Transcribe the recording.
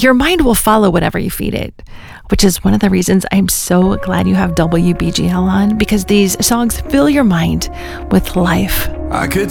your mind will follow whatever you feed it, which is one of the reasons I'm so glad you have WBGL on, because these songs fill your mind with life. I could